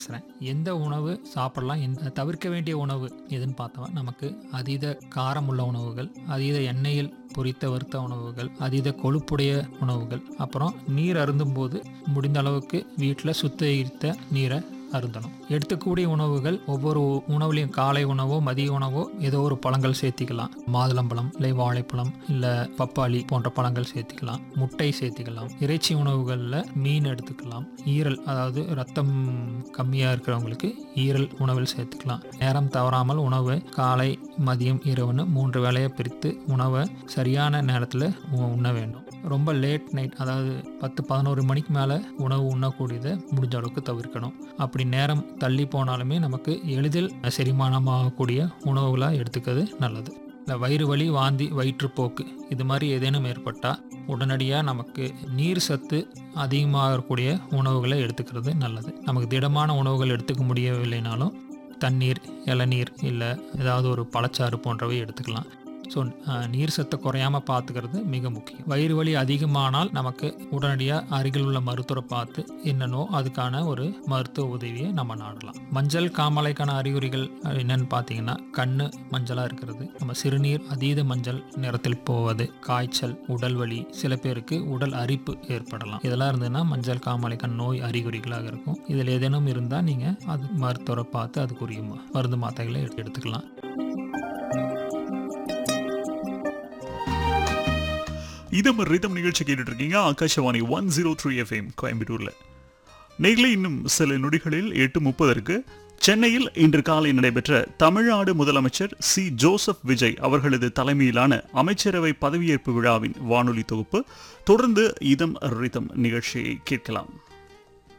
எந்த உணவு சாப்பிடலாம், தவிர்க்க வேண்டிய உணவு எதுன்னு பார்த்தோம்னா, நமக்கு அதீத காரம் உள்ள உணவுகள், அதீத எண்ணெயில் பொரித்த வறுத்த உணவுகள், அதீத கொழுப்புடைய உணவுகள், அப்புறம் நீர் அருந்தும் போது முடிந்த அளவுக்கு வீட்டில் சுத்திகரித்த நீரை அருந்தணும். எடுத்துக்கூடிய உணவுகள் ஒவ்வொரு உணவுலையும் காலை உணவோ மதிய உணவோ ஏதோ ஒரு பழங்கள் சேர்த்திக்கலாம். மாதுளம்பழம், இல்லை வாழைப்பழம், இல்லை பப்பாளி போன்ற பழங்கள் சேர்த்திக்கலாம். முட்டை சேர்த்திக்கலாம். இறைச்சி உணவுகளில் மீன் எடுத்துக்கலாம். ஈரல், அதாவது ரத்தம் கம்மியாக இருக்கிறவங்களுக்கு ஈரல் உணவில் சேர்த்துக்கலாம். நேரம் தவறாமல் உணவு காலை மதியம் இரவுன்னு 3 வேளையை பிரித்து உணவை சரியான நேரத்தில் உண்ண வேண்டும். ரொம்ப லேட் நைட், அதாவது 10-11 மணிக்கு மேலே உணவு உண்ணக்கூடியதை முடிஞ்ச அளவுக்கு தவிர்க்கணும். அப்படி நேரம் தள்ளி போனாலுமே நமக்கு எளிதில் செரிமானமாகக்கூடிய உணவுகளாக எடுத்துக்கிறது நல்லது. இல்லை வயிறு வலி, வாந்தி, வயிற்றுப்போக்கு இது மாதிரி ஏதேனும் ஏற்பட்டால் உடனடியாக நமக்கு நீர் சத்து அதிகமாகக்கூடிய உணவுகளை எடுத்துக்கிறது நல்லது. நமக்கு திடமான உணவுகள் எடுத்துக்க முடியவில்லைனாலும் தண்ணீர், இளநீர், இல்லை ஏதாவது ஒரு பழச்சாறு போன்றவை எடுத்துக்கலாம். ஸோ நீர் சத்தை குறையாமல் பார்த்துக்கிறது மிக முக்கியம். வயிறு வலி அதிகமானால் நமக்கு உடனடியாக அருகில் உள்ள மருத்துவரை பார்த்து என்னன்னோ அதுக்கான ஒரு மருத்துவ உதவியை நம்ம நாடலாம். மஞ்சள் காமாலைக்கான அறிகுறிகள் என்னன்னு பார்த்தீங்கன்னா, கண்ணு மஞ்சளாக இருக்கிறது, நம்ம சிறுநீர் அதீத மஞ்சள் நிறத்தில் போவது, காய்ச்சல், உடல் வலி, சில பேருக்கு உடல் அரிப்பு ஏற்படலாம். இதெல்லாம் இருந்ததுன்னா மஞ்சள் காமாலைக்கான நோய் அறிகுறிகளாக இருக்கும். இதில் ஏதேனும் இருந்தால் நீங்கள் அது மருத்துவரை பார்த்து அதுக்குரிய மருந்து மாத்திரைகளை எடுத்துக்கலாம். இதம் ரிதம் நிகழ்ச்சி கேட்டுட்டு இருக்கீங்க. ஆகாஷவாணி 103 FM கோயம்புத்தூர்ல. நேர்களை இன்னும் சில நொடிகளில் 8:30 சென்னையில் இன்று காலை நடைபெற்ற தமிழ்நாடு முதலமைச்சர் சி ஜோசப் விஜய் அவர்களது தலைமையிலான அமைச்சரவை பதவியேற்பு விழாவின் வானொலி தொகுப்பு. தொடர்ந்து இதம் ரிதம் நிகழ்ச்சியை கேட்கலாம்.